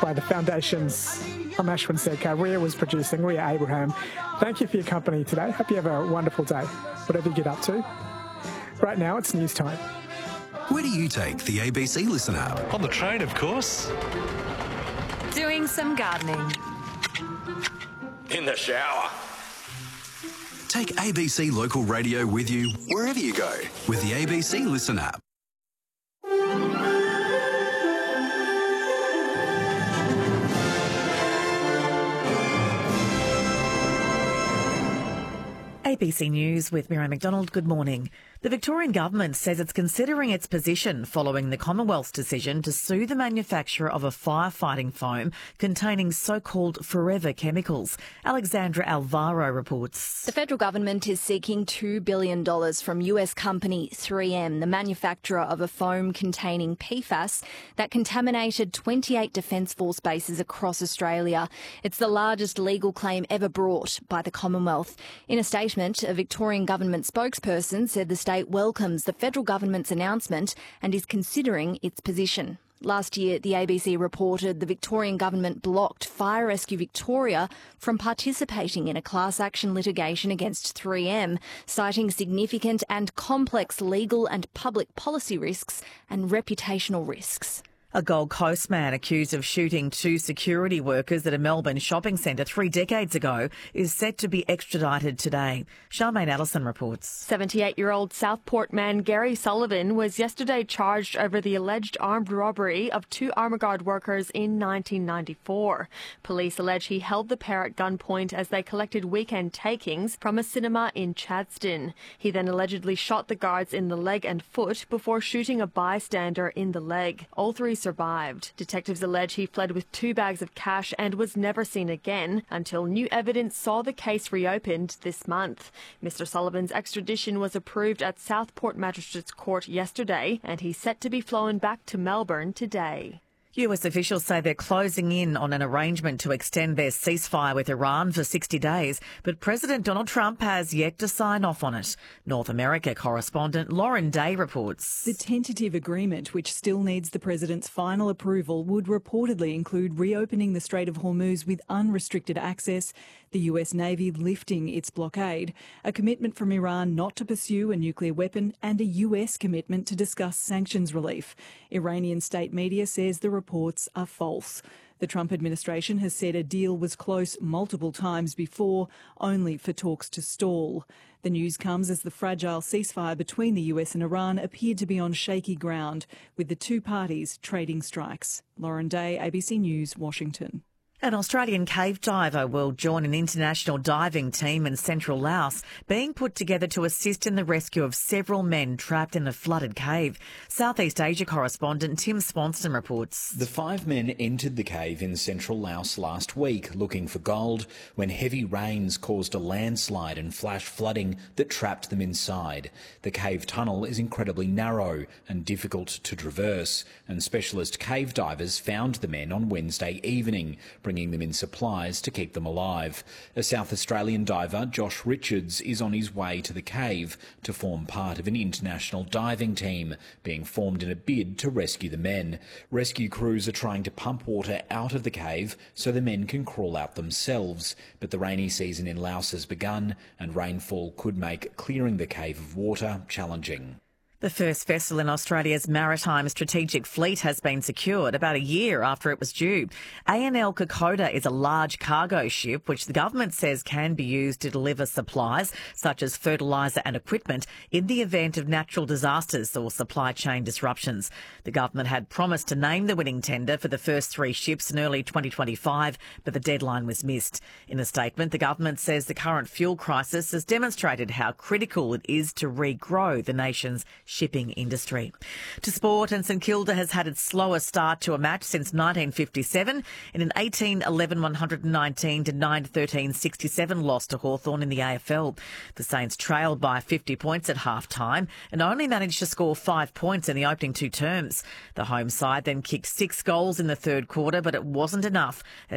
by the foundations from Ashwin Sedkar. Ria was producing, Ria Abraham. Thank you for your company today. Hope you have a wonderful day, whatever you get up to. Right now, it's news time. Where do you take the ABC Listen app? On the train, of course. Doing some gardening. In the shower. Take ABC Local Radio with you wherever you go with the ABC Listen app. ABC News with Miriam McDonald. Good morning. The Victorian Government says it's considering its position following the Commonwealth's decision to sue the manufacturer of a firefighting foam containing so-called forever chemicals. Alexandra Alvaro reports. The federal government is seeking $2 billion from US company 3M, the manufacturer of a foam containing PFAS that contaminated 28 Defence Force bases across Australia. It's the largest legal claim ever brought by the Commonwealth. In a statement, a Victorian government spokesperson said the state welcomes the federal government's announcement and is considering its position. Last year, the ABC reported the Victorian government blocked Fire Rescue Victoria from participating in a class action litigation against 3M, citing significant and complex legal and public policy risks and reputational risks. A Gold Coast man accused of shooting 2 security workers at a Melbourne shopping centre 3 decades ago is set to be extradited today. Charmaine Allison reports. 78-year-old Southport man Gary Sullivan was yesterday charged over the alleged armed robbery of 2 Armaguard workers in 1994. Police allege he held the pair at gunpoint as they collected weekend takings from a cinema in Chadstone. He then allegedly shot the guards in the leg and foot before shooting a bystander in the leg. All 3 survived. Detectives allege he fled with 2 bags of cash and was never seen again until new evidence saw the case reopened this month. Mr. Sullivan's extradition was approved at Southport Magistrates Court yesterday, and he's set to be flown back to Melbourne today. US officials say they're closing in on an arrangement to extend their ceasefire with Iran for 60 days, but President Donald Trump has yet to sign off on it. North America correspondent Lauren Day reports. The tentative agreement, which still needs the president's final approval, would reportedly include reopening the Strait of Hormuz with unrestricted access, the US Navy lifting its blockade, a commitment from Iran not to pursue a nuclear weapon, and a US commitment to discuss sanctions relief. Iranian state media says the reports are false. The Trump administration has said a deal was close multiple times before, only for talks to stall. The news comes as the fragile ceasefire between the US and Iran appeared to be on shaky ground, with the 2 parties trading strikes. Lauren Day, ABC News, Washington. An Australian cave diver will join an international diving team in central Laos, being put together to assist in the rescue of several men trapped in a flooded cave. Southeast Asia correspondent Tim Swanston reports. The 5 men entered the cave in central Laos last week looking for gold when heavy rains caused a landslide and flash flooding that trapped them inside. The cave tunnel is incredibly narrow and difficult to traverse, and specialist cave divers found the men on Wednesday evening, bringing them in supplies to keep them alive. A South Australian diver, Josh Richards, is on his way to the cave to form part of an international diving team being formed in a bid to rescue the men. Rescue crews are trying to pump water out of the cave so the men can crawl out themselves, but the rainy season in Laos has begun and rainfall could make clearing the cave of water challenging. The first vessel in Australia's maritime strategic fleet has been secured about a year after it was due. ANL Kokoda is a large cargo ship which the government says can be used to deliver supplies such as fertiliser and equipment in the event of natural disasters or supply chain disruptions. The government had promised to name the winning tender for the first 3 ships in early 2025, but the deadline was missed. In a statement, the government says the current fuel crisis has demonstrated how critical it is to regrow the nation's shipping industry. To sport, and St Kilda has had its slowest start to a match since 1957 in an 18-11-119 to 9-13-67 loss to Hawthorn in the AFL. The Saints trailed by 50 points at half-time and only managed to score 5 points in the opening 2 terms. The home side then kicked 6 goals in the third quarter, but it wasn't enough.